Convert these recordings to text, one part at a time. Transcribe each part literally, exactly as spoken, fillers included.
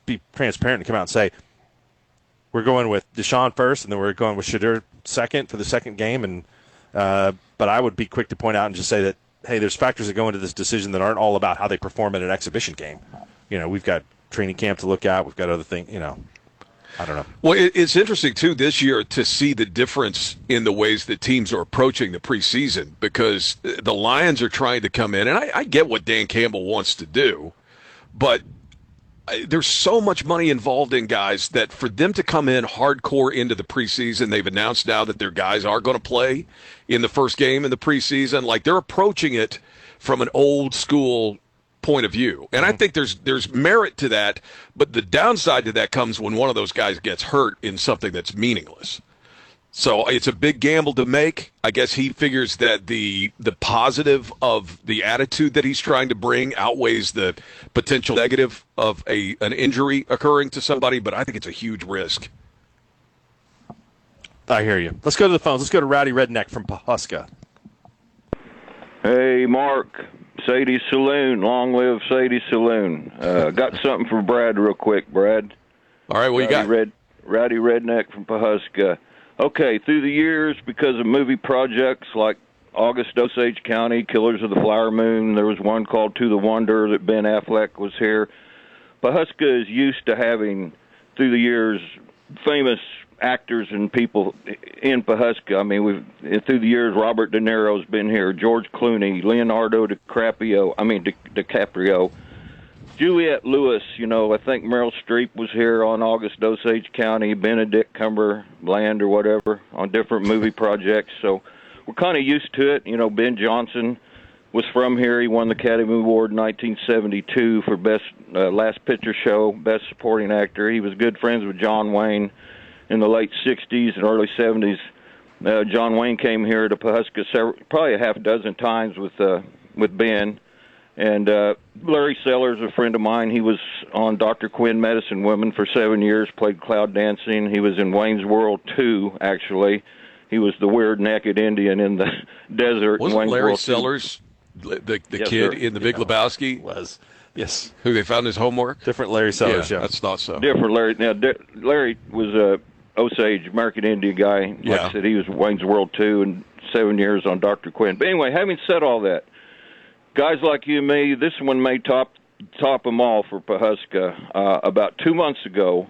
be transparent and come out and say, we're going with Deshaun first, and then we're going with Shedeur second for the second game. And uh, but I would be quick to point out and just say that, hey, there's factors that go into this decision that aren't all about how they perform at an exhibition game. You know, we've got training camp to look at. We've got other things, you know. I don't know. Well, it's interesting, too, this year to see the difference in the ways that teams are approaching the preseason, because the Lions are trying to come in, and I, I get what Dan Campbell wants to do, but there's so much money involved in guys that for them to come in hardcore into the preseason, they've announced now that their guys are going to play in the first game in the preseason. Like, they're approaching it from an old school point of view. And I think there's there's merit to that, but the downside to that comes when one of those guys gets hurt in something that's meaningless. So it's a big gamble to make. I guess he figures that the the positive of the attitude that he's trying to bring outweighs the potential negative of a an injury occurring to somebody, but I think it's a huge risk. I hear you. Let's go to the phones. Let's go to Rowdy Redneck from Pawhuska. Hey, Mark. Sadie Saloon. Long live Sadie Saloon. Uh, got something for Brad real quick, Brad. All right, what you got? Red, Rowdy Redneck from Pawhuska. Okay, through the years, because of movie projects like August Osage County, Killers of the Flower Moon, there was one called To the Wonder that Ben Affleck was here. Pawhuska is used to having, through the years, famous actors and people in Pawhuska. I mean, we've through the years, Robert De Niro's been here, George Clooney, Leonardo DiCaprio. I mean, Di- DiCaprio, Juliette Lewis. You know, I think Meryl Streep was here on August Osage County, Benedict Cumberland or whatever on different movie projects. So we're kind of used to it. You know, Ben Johnson was from here. He won the Academy Award in nineteen seventy-two for Best uh, Last Picture Show, Best Supporting Actor. He was good friends with John Wayne in the late sixties and early seventies. Uh, John Wayne came here to Pawhuska several, probably a half dozen times with uh, with Ben. And uh, Larry Sellers, a friend of mine, he was on Doctor Quinn Medicine Woman for seven years, played Cloud Dancing. He was in Wayne's World two, actually. He was the weird naked Indian in the desert. Wasn't in Wayne's Larry World Sellers the, the, the yes, kid sir. in The Big Yeah, Lebowski? Was. Yes. Who they found his homework? Different Larry Sellers, yeah. yeah. That's not so. Different Larry. Now, D- Larry was a Osage, American Indian guy. Like Yeah. I said, he was Wayne's World two and seven years on Doctor Quinn. But anyway, having said all that, guys like you and me, this one may top top them all for Pawhuska. Uh, about two months ago,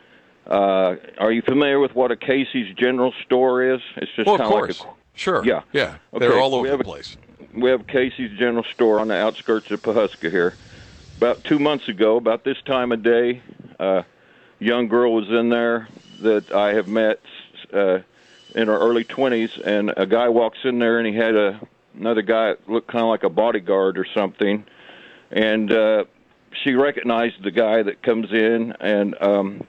uh, are you familiar with what a Casey's General Store is? It's just Well, of kind of course. like a, Sure. Yeah. Yeah. Okay, They're all we over have the a- place. we have Casey's General Store on the outskirts of Pawhuska here. About two months ago, about this time of day, uh, a young girl was in there that I have met uh, in her early twenties, and a guy walks in there, and he had a another guy that looked kind of like a bodyguard or something, and uh, she recognized the guy that comes in, and um,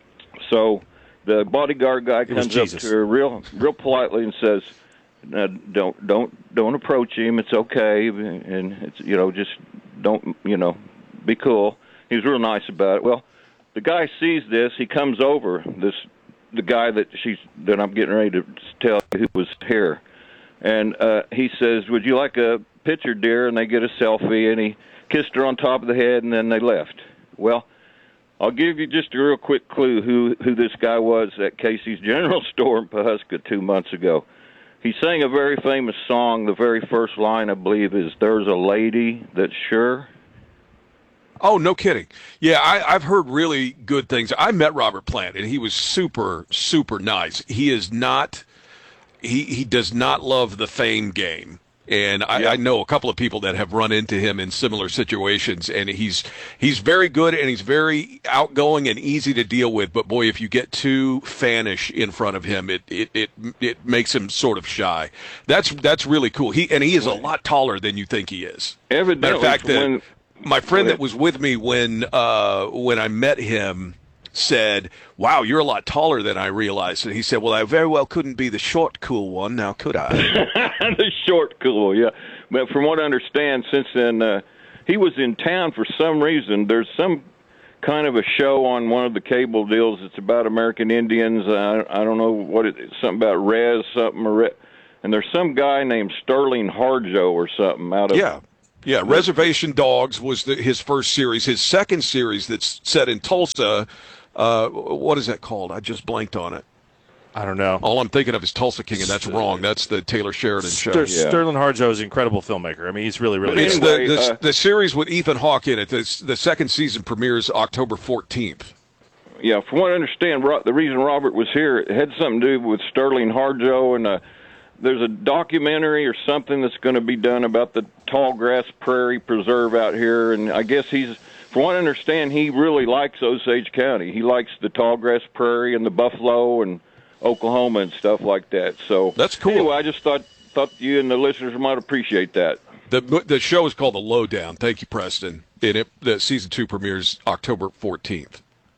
so the bodyguard guy was comes up Jesus. to her real, real politely and says, Uh, don't don't don't approach him. It's okay, and it's you know just don't you know be cool. He was real nice about it. Well, the guy sees this. He comes over. This the guy that she's that I'm getting ready to tell you who was here, and uh, he says, "Would you like a picture, dear?" And they get a selfie, and he kissed her on top of the head, and then they left. Well, I'll give you just a real quick clue who who this guy was at Casey's General Store in Pawhuska two months ago. He sang a very famous song. The very first line, I believe, is "There's a lady that's sure." Oh, no kidding. Yeah, I, I've heard really good things. I met Robert Plant, and he was super, super nice. He is not he, – he does not love the fame game. And I, Yeah. I know a couple of people that have run into him in similar situations, and he's he's very good and he's very outgoing and easy to deal with. But boy, if you get too fannish in front of him, it it it, it makes him sort of shy. That's that's really cool. He and he is a lot taller than you think he is. Evidently, Matter of fact, the, when, my friend Go ahead. that was with me when uh, when I met him said, "Wow, you're a lot taller than I realized." And he said, "Well, I very well couldn't be the short, cool one, now could I?" the short cool, yeah. But from what I understand, since then, uh, he was in town for some reason. There's some kind of a show on one of the cable deals. It's about American Indians. I, I don't know what it is, something about Rez, something. Or Re, and there's some guy named Sterling Harjo or something out of Yeah. Yeah, Reservation Dogs was the, his first series. His second series that's set in Tulsa, uh, what is that called? I just blanked on it. I don't know. All I'm thinking of is Tulsa King, and that's wrong. That's the Taylor Sheridan show. Ster- Sterling Harjo is an incredible filmmaker. I mean, he's really, really It's good. the, the, uh, the series with Ethan Hawke in it. The, the second season premieres October fourteenth. Yeah, from what I understand, Ro- the reason Robert was here, it had something to do with Sterling Harjo, and uh, there's a documentary or something that's going to be done about the Tallgrass Prairie Preserve out here, and I guess he's, from what I understand, he really likes Osage County. He likes the Tallgrass Prairie and the buffalo and Oklahoma and stuff like that. So That's cool. Anyway, I just thought thought you and the listeners might appreciate that. The the show is called The Lowdown. Thank you, Preston. And it, the season two premieres October fourteenth.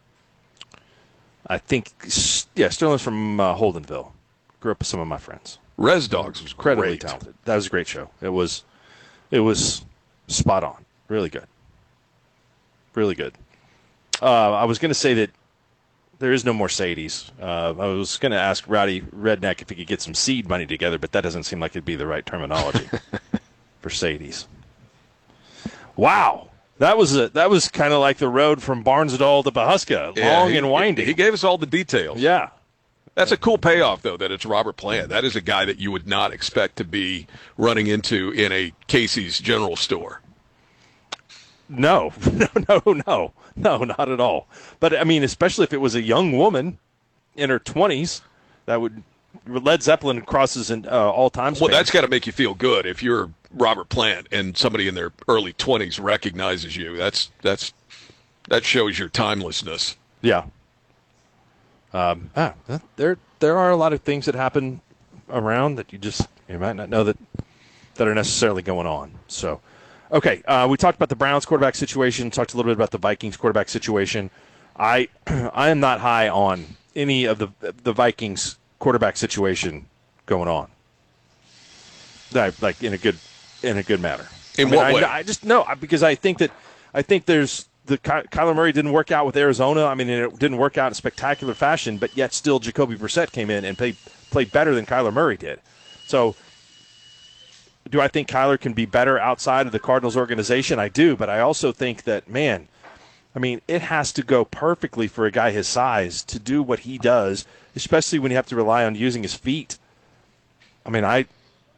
I think, yeah, Sterling's from uh, Holdenville. Grew up with some of my friends. Res Dogs was Incredibly great. talented. That was a great show. It was, it was spot on. Really good. Really good. Uh, I was going to say that there is no more Sadies. Uh, I was going to ask Rowdy Redneck if he could get some seed money together, but that doesn't seem like it'd be the right terminology for Sadies. Wow. That was a, that was kind of like the road from Barnesdall to Pahuska, Yeah, long he- and winding. He gave us all the details. yeah. That's a cool payoff, though, that it's Robert Plant. That is a guy that you would not expect to be running into in a Casey's general store. No, no, no, no, no, not at all. But I mean, especially if it was a young woman in her twenties, that would Led Zeppelin crosses in uh, all time. Well, that's got to make you feel good if you're Robert Plant and somebody in their early twenties recognizes you. That's that's that shows your timelessness. yeah. Um, ah, there there are a lot of things that happen around that you just you might not know that that are necessarily going on. So. Okay, uh, we talked about the Browns quarterback situation, talked a little bit about the Vikings quarterback situation. I I am not high on any of the the Vikings quarterback situation going on. Like, like in a good in a good manner. In I mean, what I, way? I just no, because I think that I think there's the Ky- Kyler Murray didn't work out with Arizona. I mean, it didn't work out in spectacular fashion, but yet still Jacoby Brissett came in and played played better than Kyler Murray did. So. Do I think Kyler can be better outside of the Cardinals organization? I do, but I also think that, man, I mean, it has to go perfectly for a guy his size to do what he does, especially when you have to rely on using his feet. I mean, I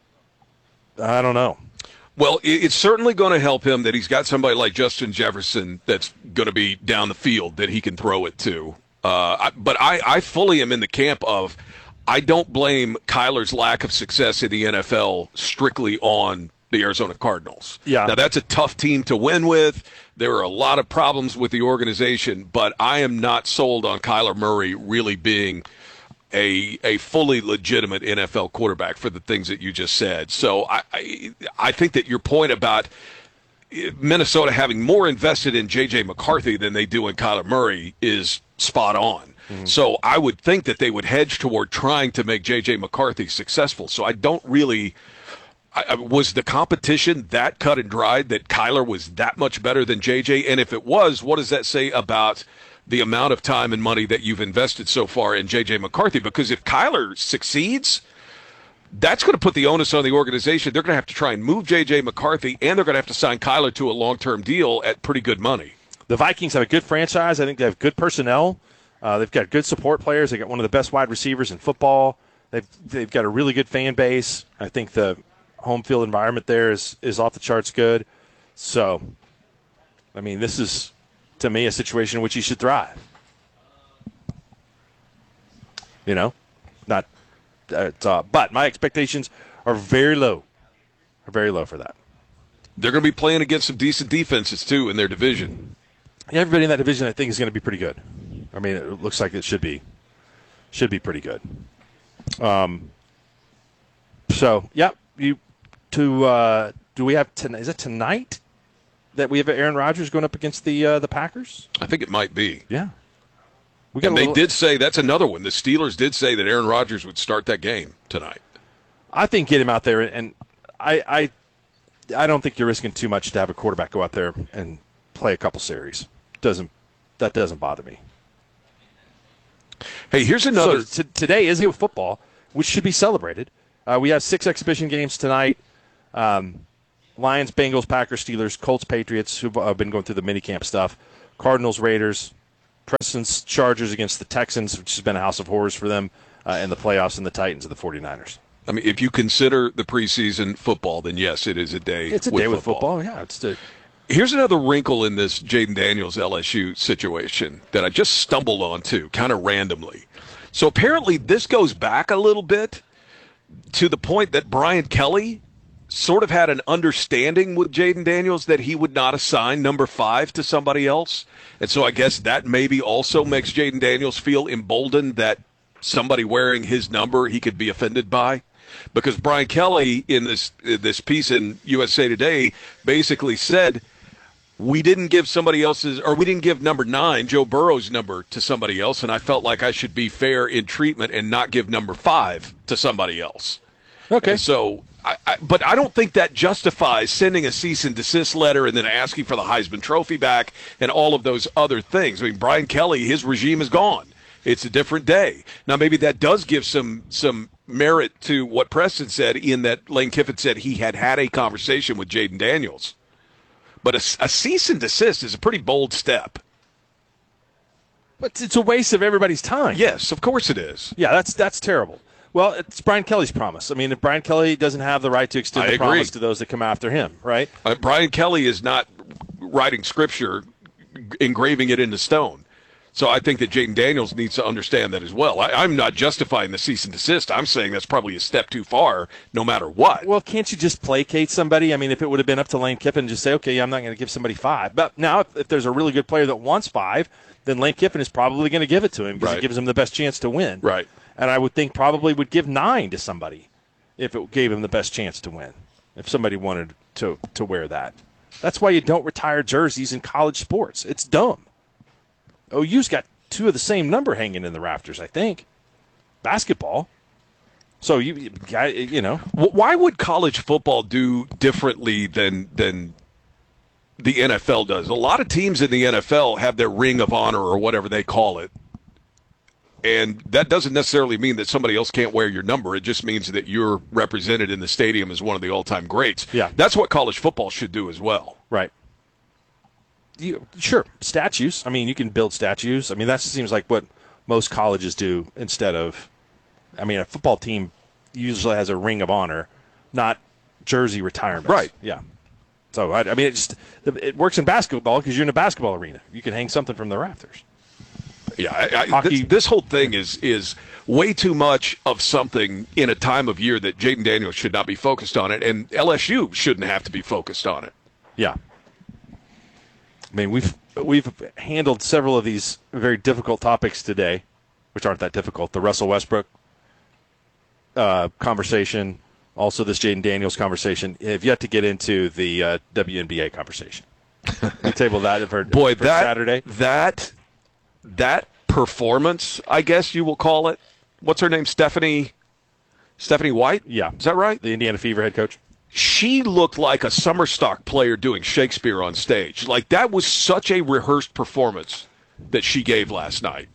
I don't know. Well, it- it's certainly going to help him that he's got somebody like Justin Jefferson that's going to be down the field that he can throw it to. Uh, I- but I, I fully am in the camp of I don't blame Kyler's lack of success in the N F L strictly on the Arizona Cardinals. Yeah. Now, that's a tough team to win with. There are a lot of problems with the organization, but I am not sold on Kyler Murray really being a a fully legitimate N F L quarterback for the things that you just said. So I I, I think that your point about Minnesota having more invested in J J McCarthy than they do in Kyler Murray is spot on. Mm-hmm. So I would think that they would hedge toward trying to make J J McCarthy successful. So I don't really I, I, was the competition that cut and dried that Kyler was that much better than J J? And if it was, what does that say about the amount of time and money that you've invested so far in J J McCarthy? Because if Kyler succeeds, that's going to put the onus on the organization. They're going to have to try and move J J McCarthy, and they're going to have to sign Kyler to a long-term deal at pretty good money. The Vikings have a good franchise. I think they have good personnel. Uh, they've got good support players. They got one of the best wide receivers in football. They've they've got a really good fan base. I think the home field environment there is, is off the charts good. So, I mean, this is, to me, a situation in which he should thrive. You know? Not, uh, uh, but my expectations are very low. Are very low for that. They're going to be playing against some decent defenses, too, in their division. Everybody in that division, I think, is going to be pretty good. I mean, it looks like it should be, should be pretty good. Um. So, yeah, you to uh, do we have tonight? Is it tonight that we have Aaron Rodgers going up against the uh, the Packers? I think it might be. Yeah, we got. And a they little, did say that's another one. The Steelers did say that Aaron Rodgers would start that game tonight. I think get him out there, and I, I, I don't think you're risking too much to have a quarterback go out there and play a couple series. Doesn't that doesn't bother me? Hey, here's another. So t- today is with football, which should be celebrated. Uh, we have six exhibition games tonight. Um, Lions, Bengals, Packers, Steelers, Colts, Patriots, who've uh, been going through the minicamp stuff, Cardinals, Raiders, Preston's Chargers against the Texans, which has been a house of horrors for them, uh, and the playoffs, and the Titans and the 49ers. I mean, if you consider the preseason football, then yes, it is a day. It's a with day with football. football. Yeah, it's a, Here's another wrinkle in this Jaden Daniels L S U situation that I just stumbled onto kind of randomly. So apparently this goes back a little bit to the point that Brian Kelly sort of had an understanding with Jaden Daniels that he would not assign number five to somebody else. And so I guess that maybe also makes Jaden Daniels feel emboldened that somebody wearing his number he could be offended by. Because Brian Kelly in this in this piece in U S A Today basically said, we didn't give somebody else's, or we didn't give number nine, Joe Burrow's number, to somebody else, and I felt like I should be fair in treatment and not give number five to somebody else. okay. And so, I, I, but I don't think that justifies sending a cease and desist letter and then asking for the Heisman Trophy back and all of those other things. I mean, Brian Kelly, his regime is gone. It's a different day. Now, maybe that does give some some merit to what Preston said in that Lane Kiffin said he had had a conversation with Jaden Daniels. But a, a cease and desist is a pretty bold step. But it's a waste of everybody's time. Yes, of course it is. Yeah, that's that's terrible. Well, it's Brian Kelly's promise. I mean, if Brian Kelly doesn't have the right to extend I the agree. promise to those that come after him, right? Uh, Brian Kelly is not writing scripture, engraving it into stone. So I think that Jaden Daniels needs to understand that as well. I, I'm not justifying the cease and desist. I'm saying that's probably a step too far, no matter what. Well, can't you just placate somebody? I mean, if it would have been up to Lane Kiffin, just say, okay, yeah, I'm not going to give somebody five. But now, if, if there's a really good player that wants five, then Lane Kiffin is probably going to give it to him because Right. it gives him the best chance to win. Right. And I would think probably would give nine to somebody if it gave him the best chance to win, if somebody wanted to, to wear that. That's why you don't retire jerseys in college sports. It's dumb. O U's got two of the same number hanging in the rafters, I think. Basketball. So, you, you you know. Wh- Why would college football do differently than than the N F L does? A lot of teams in the N F L have their ring of honor or whatever they call it. And that doesn't necessarily mean that somebody else can't wear your number. It just means that you're represented in the stadium as one of the all-time greats. Yeah. That's what college football should do as well. Right. You, sure, statues. I mean, you can build statues. I mean, that seems like what most colleges do instead of, I mean, a football team usually has a ring of honor, not jersey retirements. Right. Yeah. So, I, I mean, it just it works in basketball because you're in a basketball arena. You can hang something from the rafters. Yeah, I, I, Hockey- this, this whole thing is is way too much of something in a time of year that Jaden Daniels should not be focused on it, and L S U shouldn't have to be focused on it. Yeah. I mean, we've we've handled several of these very difficult topics today, which aren't that difficult. The Russell Westbrook uh, conversation, also this Jaden Daniels conversation. Have yet to get into the uh, W N B A conversation. We tabled that for, Boy, for that Saturday. that that performance, I guess you will call it. What's her name? Stephanie Stephanie White? Yeah. Is that right? The Indiana Fever head coach. She looked like a summer stock player doing Shakespeare on stage. Like, that was such a rehearsed performance that she gave last night.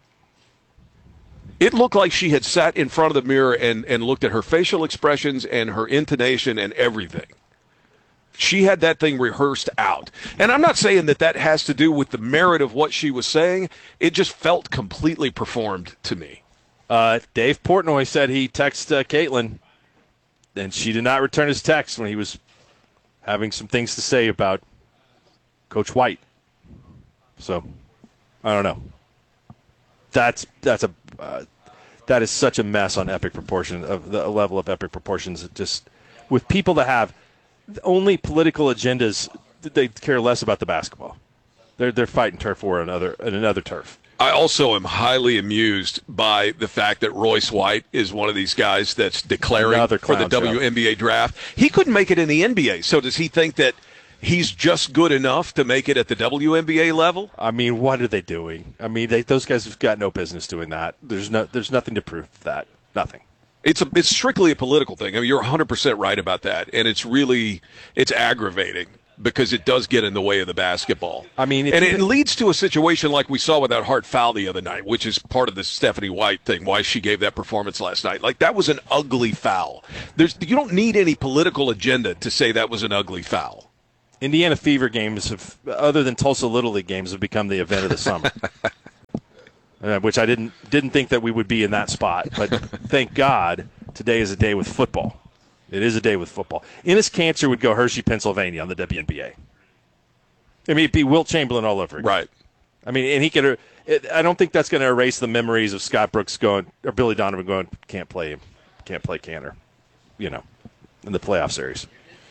It looked like she had sat in front of the mirror and, and looked at her facial expressions and her intonation and everything. She had that thing rehearsed out. And I'm not saying that that has to do with the merit of what she was saying. It just felt completely performed to me. Uh, Dave Portnoy said he texted uh, Caitlin, and she did not return his text when he was having some things to say about Coach White. So, I don't know. That's that's a uh, that is such a mess on epic proportion of the level of epic proportions. It just with people that have only political agendas, they care less about the basketball. They're they're fighting turf war on another on another turf. I also am highly amused by the fact that Royce White is one of these guys that's declaring Another for the clown show. W N B A draft. He couldn't make it in the N B A, so does he think that he's just good enough to make it at the W N B A level? I mean, what are they doing? I mean, they, those guys have got no business doing that. There's no, there's nothing to prove that. Nothing. It's a, it's strictly a political thing. I mean, you're one hundred percent right about that, and it's really it's aggravating because it does get in the way of the basketball. I mean, if and you- it leads to a situation like we saw with that Hart foul the other night, which is part of the Stephanie White thing, why she gave that performance last night. Like, that was an ugly foul. There's, you don't need any political agenda to say that was an ugly foul. Indiana Fever games, have, other than Tulsa Little League games, have become the event of the summer. uh, which I didn't didn't think that we would be in that spot. But thank God today is a day with football. It is a day with football. Ennis Cancer would go Hershey, Pennsylvania on the W N B A. I mean, it'd be Wilt Chamberlain all over again. Right. I mean, and he could. It, I don't think that's going to erase the memories of Scott Brooks going or Billy Donovan going can't play, can't play Cantor, you know, in the playoff series.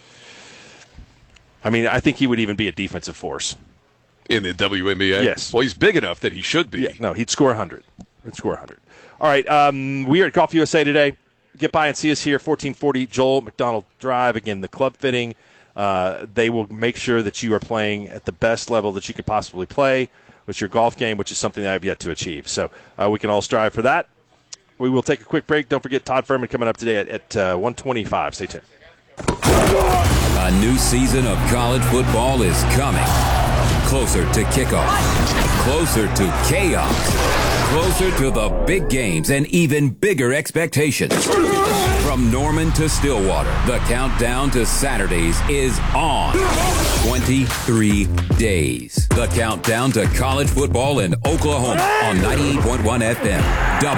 I mean, I think he would even be a defensive force In the W N B A? Yes. Well, he's big enough that he should be. Yeah, no, he'd score one hundred. He'd score one hundred. All right, um, we are at Golf U S A today. Get by and see us here, fourteen forty Joel McDonald Drive. Again, the club fitting. Uh, they will make sure that you are playing at the best level that you could possibly play with your golf game, which is something that I have yet to achieve. So uh, we can all strive for that. We will take a quick break. Don't forget Todd Furman coming up today at, at uh, one twenty-five. Stay tuned. A new season of college football is coming. Closer to kickoff. Closer to chaos. Closer to the big games and even bigger expectations. From Norman to Stillwater, the countdown to Saturdays is on. twenty-three days. The countdown to college football in Oklahoma on ninety-eight point one F M.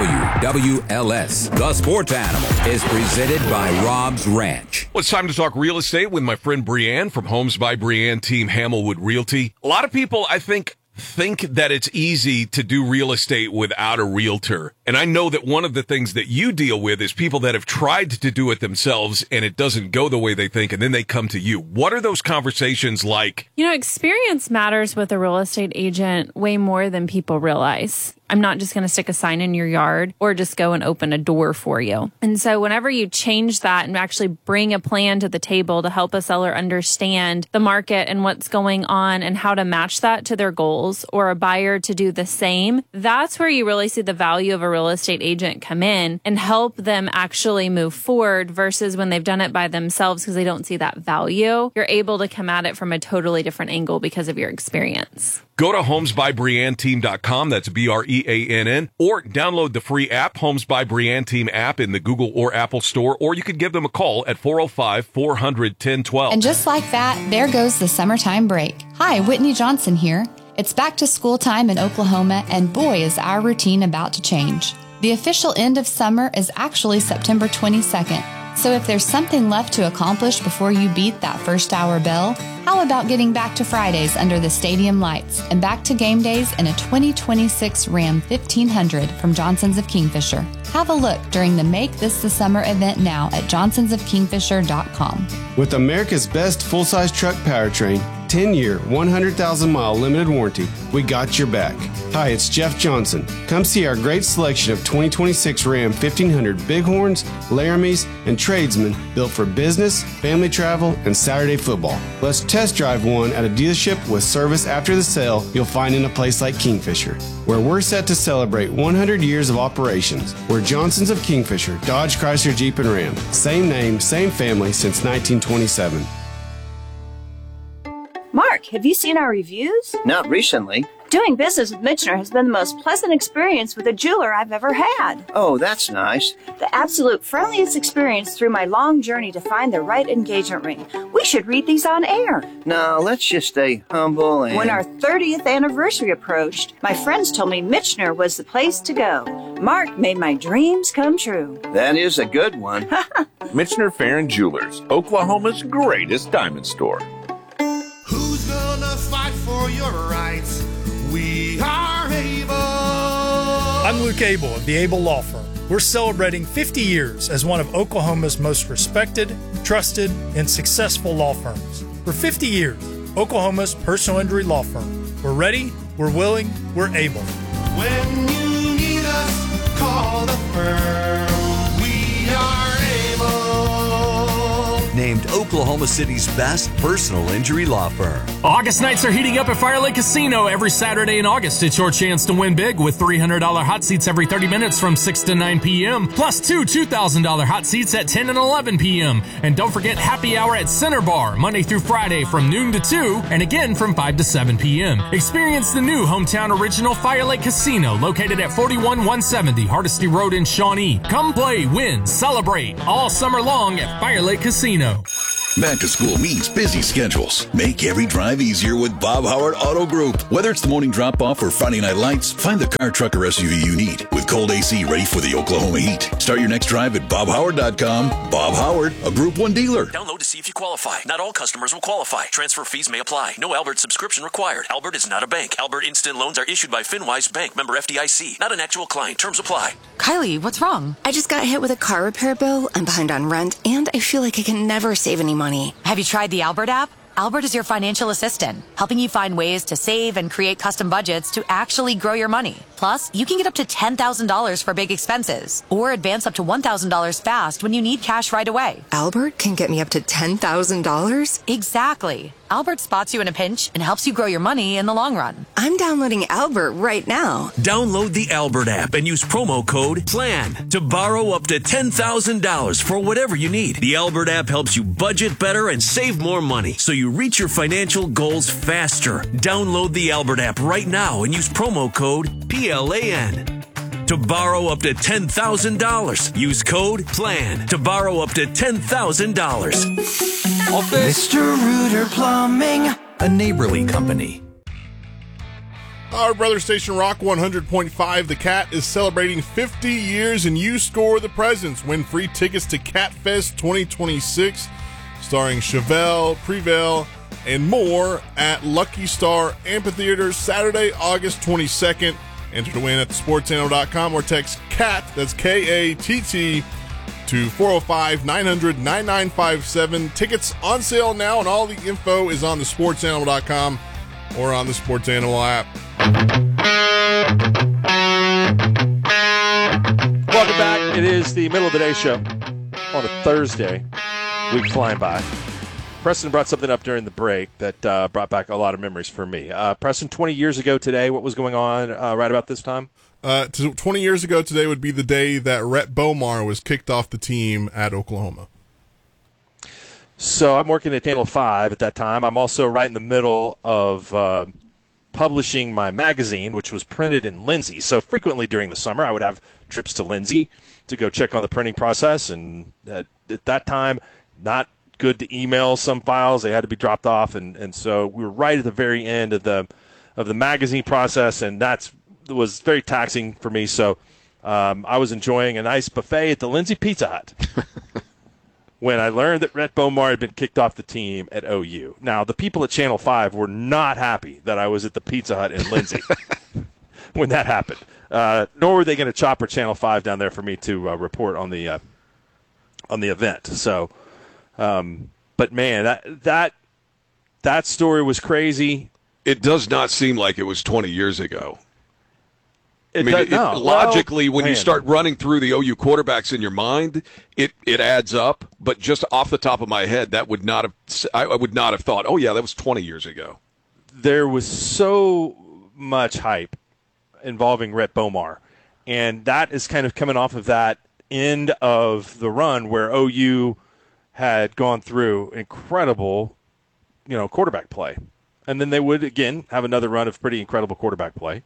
W W L S. The Sports Animal is presented by Rob's Ranch. Well, it's time to talk real estate with my friend Brianne from Homes by Brianne, Team Hamilwood Realty. A lot of people, I think, think that it's easy to do real estate without a realtor. And I know that one of the things that you deal with is people that have tried to do it themselves and it doesn't go the way they think, and then they come to you. What are those conversations like? You know, experience matters with a real estate agent way more than people realize. I'm not just going to stick a sign in your yard or just go and open a door for you. And so whenever you change that and actually bring a plan to the table to help a seller understand the market and what's going on and how to match that to their goals, or a buyer to do the same, that's where you really see the value of a real estate agent come in and help them actually move forward, versus when they've done it by themselves because they don't see that value. You're able to come at it from a totally different angle because of your experience. Go to homes by brianne team dot com, that's B R E A N N, or download the free app, Homes by Brianne Team app, in the Google or Apple store, or you could give them a call at four oh five, four hundred, ten twelve. And just like that, there goes the summertime break. Hi, Whitney Johnson here. It's back to school time in Oklahoma, and boy, is our routine about to change. The official end of summer is actually September twenty-second. So if there's something left to accomplish before you beat that first hour bell, how about getting back to Fridays under the stadium lights and back to game days in a twenty twenty-six Ram fifteen hundred from Johnson's of Kingfisher? Have a look during the Make This the Summer event now at johnsons of kingfisher dot com. With America's best full-size truck powertrain, ten-year, one hundred thousand mile limited warranty, we got your back. Hi, it's Jeff Johnson. Come see our great selection of twenty twenty-six Ram fifteen hundred Bighorns, Laramies, and Tradesmen built for business, family travel, and Saturday football. Let's test drive one at a dealership with service after the sale you'll find in a place like Kingfisher, where we're set to celebrate one hundred years of operations. We're Johnson's of Kingfisher, Dodge, Chrysler, Jeep, and Ram. Same name, same family since nineteen twenty-seven. Mark, have you seen our reviews? Not recently. Doing business with Michener has been the most pleasant experience with a jeweler I've ever had. Oh, that's nice. The absolute friendliest experience through my long journey to find the right engagement ring. We should read these on air. No, let's just stay humble and... When our thirtieth anniversary approached, my friends told me Michener was the place to go. Mark made my dreams come true. That is a good one. Michener Farron Jewelers, Oklahoma's greatest diamond store. Who's gonna fight for your rights? We are able. I'm Luke Abel of the Abel Law Firm. We're celebrating fifty years as one of Oklahoma's most respected, trusted, and successful law firms. For fifty years, Oklahoma's personal injury law firm. We're ready, we're willing, we're able. When you need us, call the firm. We are able. Named Oklahoma Oklahoma City's best personal injury law firm. August nights are heating up at Fire Lake Casino every Saturday in August. It's your chance to win big with three hundred dollars hot seats every thirty minutes from six to nine p.m. plus two two thousand dollars hot seats at ten and eleven p.m. And don't forget happy hour at Center Bar Monday through Friday from noon to two and again from five to seven p.m. Experience the new hometown original Fire Lake Casino located at forty-one one seventy Hardesty Road in Shawnee. Come play, win, celebrate all summer long at Fire Lake Casino. Back to school means busy schedules. Make every drive easier with Bob Howard Auto Group. Whether it's the morning drop-off or Friday night lights, find the car, truck, or S U V you need with cold A C ready for the Oklahoma heat. Start your next drive at bob howard dot com. Bob Howard, a Group one dealer. Download to see if you qualify. Not all customers will qualify. Transfer fees may apply. No Albert subscription required. Albert is not a bank. Albert Instant Loans are issued by FinWise Bank, member F D I C. Not an actual client. Terms apply. Kylie, what's wrong? I just got hit with a car repair bill. I'm behind on rent, and I feel like I can never save any money. Have you tried the Albert app? Albert is your financial assistant, helping you find ways to save and create custom budgets to actually grow your money. Plus, you can get up to ten thousand dollars for big expenses or advance up to one thousand dollars fast when you need cash right away. Albert can get me up to ten thousand dollars? Exactly. Albert spots you in a pinch and helps you grow your money in the long run. I'm downloading Albert right now. Download the Albert app and use promo code PLAN to borrow up to ten thousand dollars for whatever you need. The Albert app helps you budget better and save more money so you reach your financial goals faster. Download the Albert app right now and use promo code P L A N. To borrow up to ten thousand dollars, use code PLAN to borrow up to ten thousand dollars. Mister Rooter Plumbing, a neighborly company. Our brother station Rock one hundred point five, The Cat, is celebrating fifty years, and you score the presents. Win free tickets to Catfest twenty twenty-six, starring Chevelle, Prevail, and more at Lucky Star Amphitheater, Saturday, August twenty-second. Enter to win at the sports animal dot com or text CAT, that's K A T T, to four oh five, nine hundred, ninety-nine fifty-seven. Tickets on sale now, and all the info is on the sports animal dot com or on the Sports Animal app. Welcome back. It is the middle of the day show on a Thursday. Week flying by. Preston brought something up during the break that uh, brought back a lot of memories for me. Uh, Preston, twenty years ago today, what was going on uh, right about this time? Uh, twenty years ago today would be the day that Rhett Bomar was kicked off the team at Oklahoma. So I'm working at Channel five at that time. I'm also right in the middle of uh, publishing my magazine, which was printed in Lindsay. So frequently during the summer, I would have trips to Lindsay to go check on the printing process. And at, at that time, not good to email some files. They had to be dropped off. And, and so we were right at the very end of the of the magazine process, and that's was very taxing for me. So um, I was enjoying a nice buffet at the Lindsay Pizza Hut when I learned that Rhett Bomar had been kicked off the team at O U. Now, the people at Channel five were not happy that I was at the Pizza Hut in Lindsay when that happened. Uh, nor were they going to chopper Channel five down there for me to uh, report on the uh, on the event. So, um, but man, that that that story was crazy. It does not seem like it was twenty years ago. It I mean, does, it, no. logically, well, when man. you start running through the O U quarterbacks in your mind, it, it adds up. But just off the top of my head, that would not have I, I would not have thought, oh yeah, that was twenty years ago. There was so much hype involving Rhett Bomar, and that is kind of coming off of that end of the run where O U had gone through incredible, you know, quarterback play, and then they would again have another run of pretty incredible quarterback play.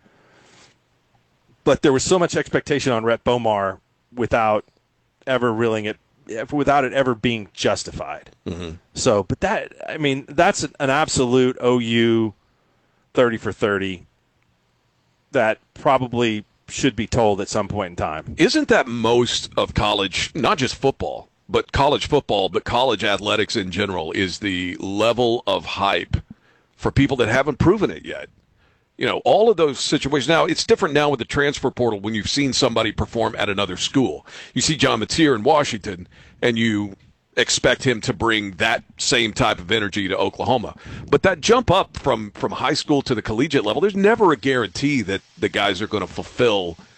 But there was so much expectation on Rhett Bomar without ever reeling it, without it ever being justified. Mm-hmm. So, but that, I mean, that's an absolute O U thirty for thirty that probably should be told at some point in time. Isn't that most of college, not just football, but college football, but college athletics in general, is the level of hype for people that haven't proven it yet? You know, all of those situations. Now, it's different now with the transfer portal when you've seen somebody perform at another school. You see John Mateer in Washington, and you expect him to bring that same type of energy to Oklahoma. But that jump up from, from high school to the collegiate level, there's never a guarantee that the guys are going to fulfill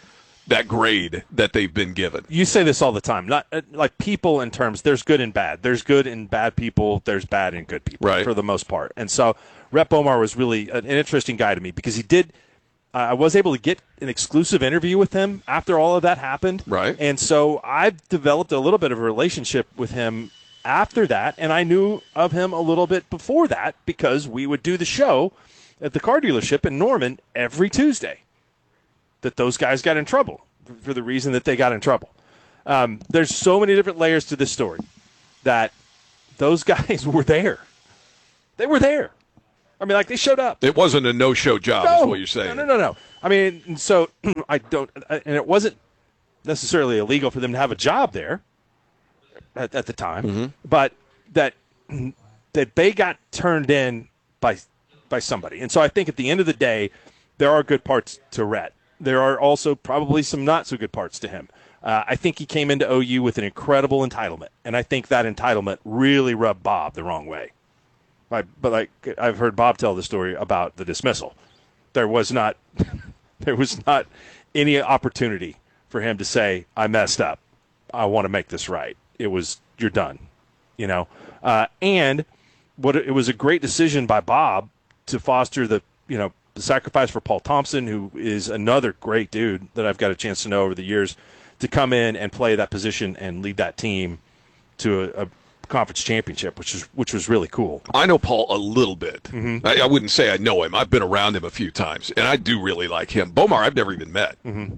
that grade that they've been given. You say this all the time. Not uh, like people in terms. There's good and bad. There's good and bad people. There's bad and good people, right, for the most part. And so Rhett Bomar was really an interesting guy to me because he did. Uh, I was able to get an exclusive interview with him after all of that happened. Right. And so I've developed a little bit of a relationship with him after that, and I knew of him a little bit before that because we would do the show at the car dealership in Norman every Tuesday. That those guys got in trouble for the reason that they got in trouble. Um, there's so many different layers to this story that those guys were there. They were there. I mean, like, they showed up. It wasn't a no-show job, no, is what you're saying. No, no, no, no. I mean, and so I don't, and it wasn't necessarily illegal for them to have a job there at, at the time, mm-hmm. but that that they got turned in by by somebody. And so I think at the end of the day, there are good parts to Rhett. There are also probably some not so good parts to him. Uh, I think he came into O U with an incredible entitlement, and I think that entitlement really rubbed Bob the wrong way. Like, but like I've heard Bob tell the story about the dismissal. There was not, there was not any opportunity for him to say, "I messed up. I want to make this right." It was, "You're done," you know. Uh, and what it was a great decision by Bob to foster the, you know, the sacrifice for Paul Thompson, who is another great dude that I've got a chance to know over the years, to come in and play that position and lead that team to a, a conference championship, which is which was really cool. I know Paul a little bit. Mm-hmm. I, I wouldn't say I know him. I've been around him a few times, and I do really like him. Bomar, I've never even met. Mm-hmm.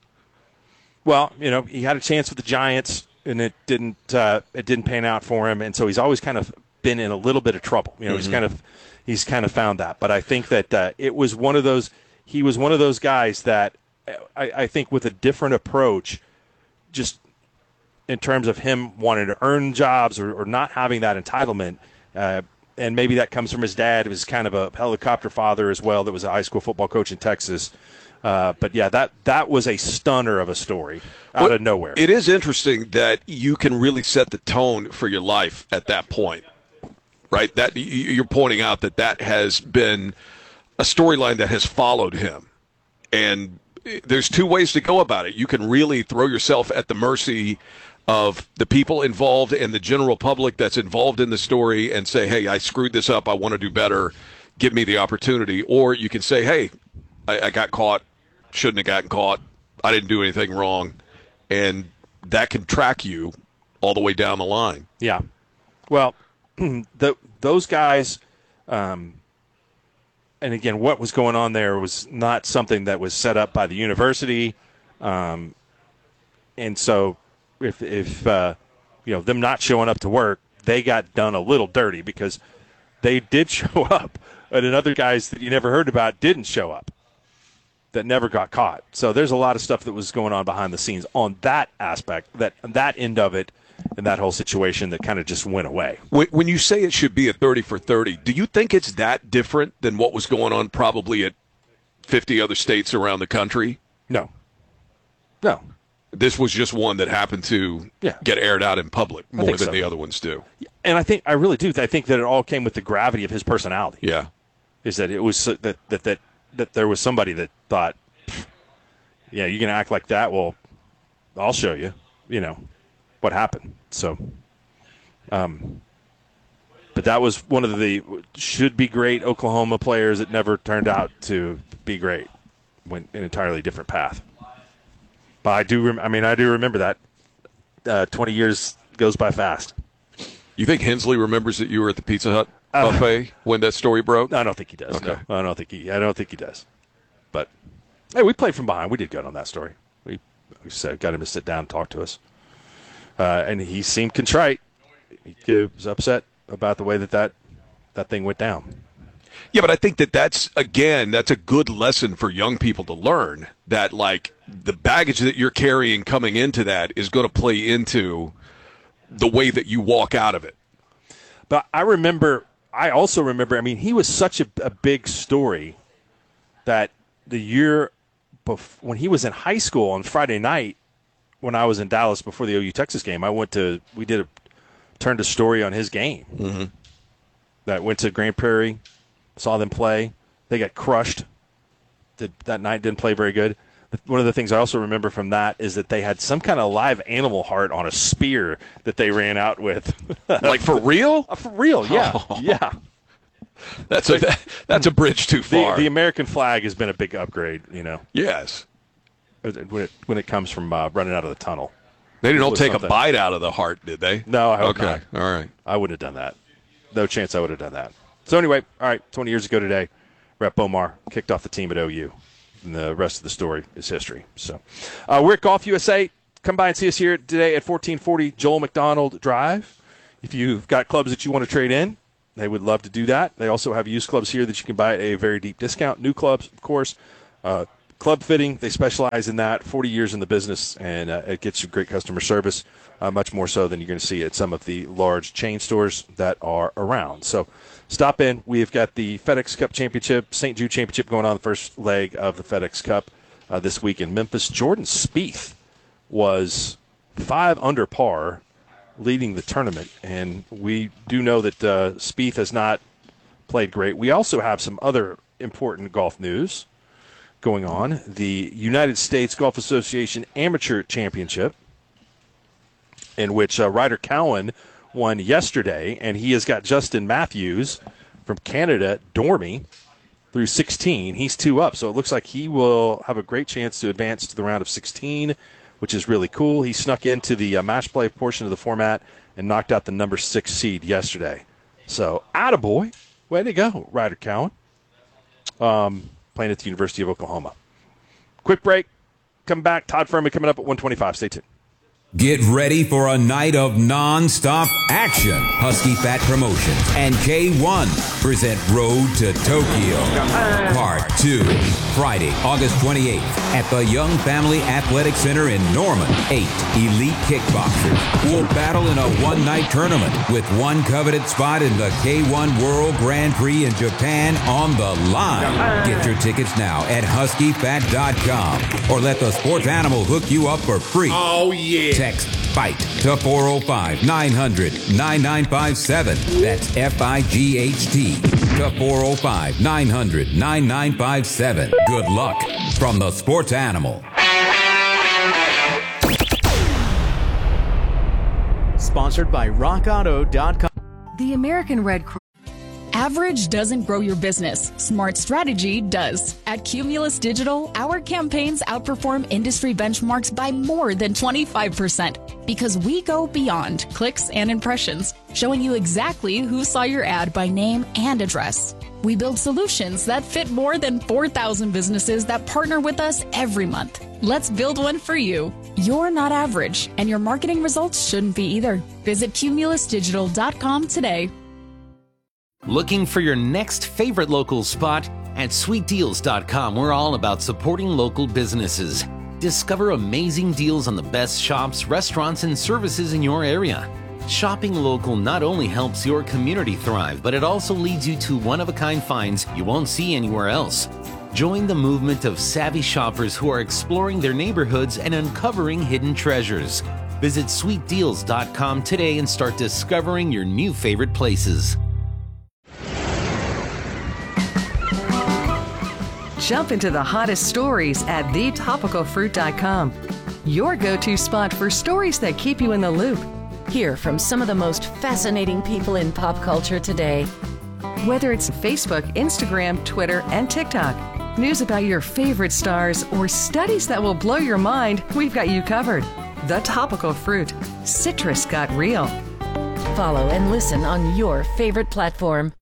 Well, you know, he had a chance with the Giants, and it didn't uh, it didn't pan out for him, and so he's always kind of been in a little bit of trouble. You know, mm-hmm. he's kind of he's kind of found that. But I think that uh, it was one of those. He was one of those guys that I, I think with a different approach, just in terms of him wanting to earn jobs or, or not having that entitlement. Uh, and maybe that comes from his dad, who was kind of a helicopter father as well, that was a high school football coach in Texas. Uh, but, yeah, that, that was a stunner of a story out well, of nowhere. It is interesting that you can really set the tone for your life at that point, right? That you're pointing out that that has been a storyline that has followed him. And there's two ways to go about it. You can really throw yourself at the mercy of the people involved and the general public that's involved in the story and say, hey, I screwed this up. I want to do better. Give me the opportunity. Or you can say, hey, I, I got caught. Shouldn't have gotten caught. I didn't do anything wrong. And that can track you all the way down the line. Yeah. Well, the, those guys, um, and again, what was going on there was not something that was set up by the university. Um, and so if, if uh, you know, them not showing up to work, they got done a little dirty because they did show up, and other guys that you never heard about didn't show up, that never got caught. So there's a lot of stuff that was going on behind the scenes on that aspect, that that end of it, and that whole situation that kind of just went away. When, when you say it should be a thirty for thirty, do you think it's that different than what was going on probably at fifty other states around the country? No. No. This was just one that happened to yeah. get aired out in public more than so. the other ones do. And I think I really do. I think that it all came with the gravity of his personality. Yeah. Is that it was that that that, that there was somebody that thought, yeah, you're going to act like that? Well, I'll show you, you know, what happened. So, um, but that was one of the should be great Oklahoma players that never turned out to be great, went an entirely different path. But I do, rem- I mean, I do remember that. Uh, Twenty years goes by fast. You think Hensley remembers that you were at the Pizza Hut buffet uh, when that story broke? I don't think he does. Okay, no. I don't think he. I don't think he does. But hey, we played from behind. We did good on that story. We, we said, got him to sit down and talk to us, uh, and he seemed contrite. He was upset about the way that that, that thing went down. Yeah, but I think that that's, again, that's a good lesson for young people to learn, that, like, the baggage that you're carrying coming into that is going to play into the way that you walk out of it. But I remember, I also remember, I mean, he was such a, a big story that the year bef- when he was in high school on Friday night, when I was in Dallas before the O U Texas game, I went to, we did a, turned a story on his game. Mm-hmm. That went to Grand Prairie. Saw them play. They got crushed. Did, that night didn't play very good. One of the things I also remember from that is that they had some kind of live animal heart on a spear that they ran out with. Like for real? Uh, for real, yeah, Oh. yeah. That's a that, that's a bridge too far. The, the American flag has been a big upgrade, you know. Yes. When it, when it comes from uh, running out of the tunnel. They didn't all Was take something. a bite out of the heart, did they? No, I hope okay. not. All right. I wouldn't have done that. No chance I would have done that. So anyway, all right, twenty years ago today, Rep Bomar kicked off the team at O U. And the rest of the story is history. So uh, we're at Golf U S A. Come by and see us here today at fourteen forty Joel McDonald Drive. If you've got clubs that you want to trade in, they would love to do that. They also have used clubs here that you can buy at a very deep discount. New clubs, of course. Uh, club fitting, they specialize in that. forty years in the business, and uh, it gets you great customer service, uh, much more so than you're going to see at some of the large chain stores that are around. So stop in. We've got the FedEx Cup Championship, Saint Jude Championship going on the first leg of the FedEx Cup uh, this week in Memphis. Jordan Spieth was five under par leading the tournament, and we do know that uh, Spieth has not played great. We also have some other important golf news going on. The United States Golf Association Amateur Championship, in which uh, Ryder Cowan won yesterday, and he has got Justin Matthews from Canada, Dormy, through sixteen. He's two up, so it looks like he will have a great chance to advance to the round of sixteen, which is really cool. He snuck into the uh, match play portion of the format and knocked out the number six seed yesterday. So, attaboy. Way to go, Ryder Cowan. Um, playing at the University of Oklahoma. Quick break. Come back. Todd Furman coming up at one twenty-five. Stay tuned. Get ready for a night of non-stop action. Husky Fat Promotions and K one present Road to Tokyo. Part two. Friday, August twenty-eighth at the Young Family Athletic Center in Norman. Eight elite kickboxers will battle in a one-night tournament with one coveted spot in the K one World Grand Prix in Japan on the line. Get your tickets now at husky fat dot com or let the sports animal hook you up for free. Oh, yeah. Text FIGHT to four oh five, nine hundred, nine nine five seven. That's F I G H T to four oh five, nine hundred, nine nine five seven. Good luck from the sports animal. Sponsored by rock auto dot com. The American Red Cross. Average doesn't grow your business. Smart strategy does. At Cumulus Digital, our campaigns outperform industry benchmarks by more than twenty-five percent because we go beyond clicks and impressions, showing you exactly who saw your ad by name and address. We build solutions that fit more than four thousand businesses that partner with us every month. Let's build one for you. You're not average, and your marketing results shouldn't be either. Visit cumulus digital dot com today. Looking for your next favorite local spot? At sweet deals dot com, we're all about supporting local businesses. Discover amazing deals on the best shops, restaurants, and services in your area. Shopping local not only helps your community thrive, but it also leads you to one-of-a-kind finds you won't see anywhere else. Join the movement of savvy shoppers who are exploring their neighborhoods and uncovering hidden treasures. Visit sweet deals dot com today and start discovering your new favorite places. Jump into the hottest stories at the topical fruit dot com. Your go-to spot for stories that keep you in the loop. Hear from some of the most fascinating people in pop culture today. Whether it's Facebook, Instagram, Twitter, and TikTok, news about your favorite stars, or studies that will blow your mind, we've got you covered. The Topical Fruit. Citrus got real. Follow and listen on your favorite platform.